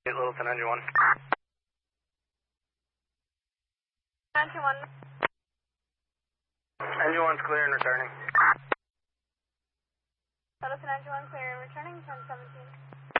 Littleton, engine 1. Engine 1. Engine 1's clear and returning. Littleton, engine 1 clear and returning, 1017.